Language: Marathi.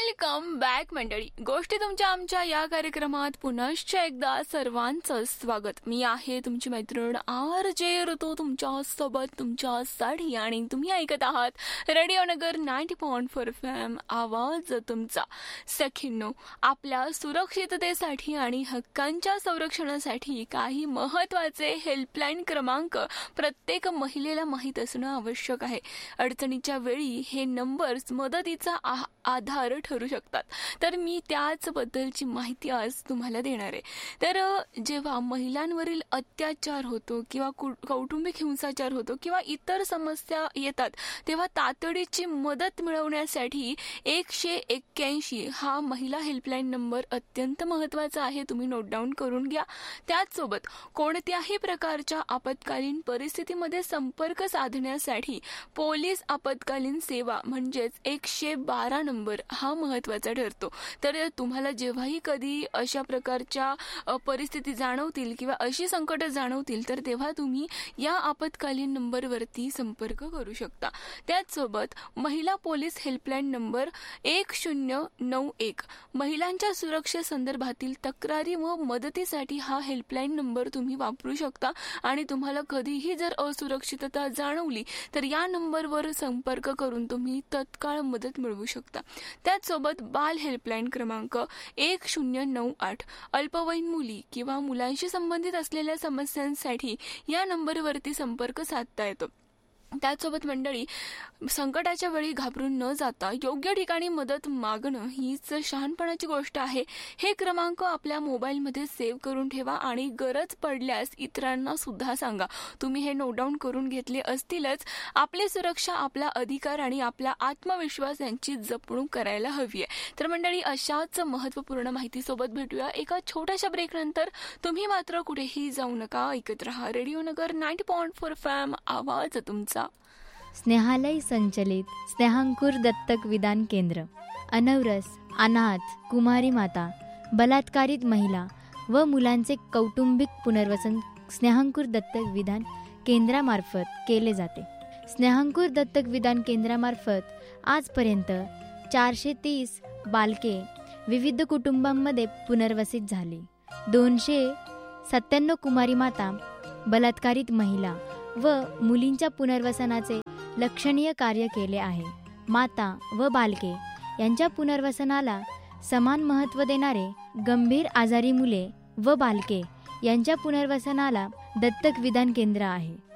वेलकम बॅक मंडळी. गोष्टी तुमच्या आमच्या या कार्यक्रमात पुनश्च एकदा सर्वांचं स्वागत. मी आहे तुमची मैत्रीण RJ ऋतू तुमच्या सोबत तुमच्यासाठी, आणि तुम्ही ऐकत आहात रेडिओ नगर 90.4 FM आवाज तुमचा. सखींनो, आपल्या सुरक्षिततेसाठी आणि हक्कांच्या संरक्षणासाठी काही महत्त्वाचे हेल्पलाईन क्रमांक प्रत्येक महिलेला माहीत असणं आवश्यक आहे. अडचणीच्या वेळी हे नंबर्स मदतीचा आधार ठरू शकतात. तर मी त्याच बद्दलची माहिती आज तुम्हाला देणार आहे. तर जेव्हा महिलांवरील अत्याचार होतो किंवा कौटुंबिक हिंसाचार होतो किंवा इतर समस्या येतात, तेव्हा तातडीची मदत मिळवण्यासाठी 181 हा महिला हेल्पलाईन नंबर अत्यंत महत्त्वाचा आहे. तुम्ही नोट डाऊन करून घ्या. त्याचसोबत कोणत्याही प्रकारच्या आपत्कालीन परिस्थितीमध्ये संपर्क साधण्यासाठी पोलीस आपत्कालीन सेवा म्हणजेच 112 नंबर हा महत्त्वाचा ठरतो. तर तुम्हाला जेव्हाही कधी अशा प्रकारच्या परिस्थिती जाणवतील किंवा अशी संकट जाणवतील, तर तेव्हा तुम्ही या आपत्कालीन नंबरवरती संपर्क करू शकता. त्याचसोबत महिला पोलीस हेल्पलाईन नंबर 1091 महिलांच्या सुरक्षेसंदर्भातील तक्रारी व मदतीसाठी हा हेल्पलाईन नंबर तुम्ही वापरू शकता. आणि तुम्हाला कधीही जर असुरक्षितता जाणवली तर या नंबरवर संपर्क करून तुम्ही तत्काळ मदत मिळवू शकता. त्याचसोबत बाल हेल्पलाईन क्रमांक 1098 अल्पवयीन मुली किंवा मुलांशी संबंधित असलेल्या समस्यांसाठी या नंबरवरती संपर्क साधता येतो. त्याचसोबत मंडळी, संकटाच्या वेळी घाबरून न जाता योग्य ठिकाणी मदत मागणं हीच शहाणपणाची गोष्ट आहे. हे क्रमांक आपल्या मोबाईलमध्ये सेव्ह करून ठेवा आणि गरज पडल्यास इतरांना सुद्धा सांगा. तुम्ही हे नोट डाऊन करून घेतले असतीलच. आपली सुरक्षा, आपला अधिकार आणि आपला आत्मविश्वास यांची जपणूक करायला हवी आहे. तर मंडळी, अशाच महत्त्वपूर्ण माहितीसोबत भेटूया एका छोट्याशा ब्रेकनंतर. तुम्ही मात्र कुठेही जाऊ नका. ऐकत रहा रेडिओ नगर 90.4 FM आवाज तुमचा. स्नेहालय संचलित स्नेहांकुर दत्तक विधान केंद्र, अनवरस, अनाथ, कुमारी माता, बलात्कारित महिला व मुलांचे कौटुंबिक पुनर्वसन स्नेहांकुर दत्तक विधान केंद्रामार्फत केले जाते. स्नेहांकुर दत्तक विधान केंद्रामार्फत आजपर्यंत 430 बालके विविध कुटुंबांमध्ये पुनर्वसित झाली. 297 कुमारी माता, बलात्कारित महिला व मुलींच्या पुनर्वसनाचे लक्षणीय कार्य केले आहे. माता व बालके यांच्या पुनर्वसनाला समान महत्त्व देणारे गंभीर आजारी मुले व बालके यांच्या पुनर्वसनाला दत्तक विधान केंद्र आहे.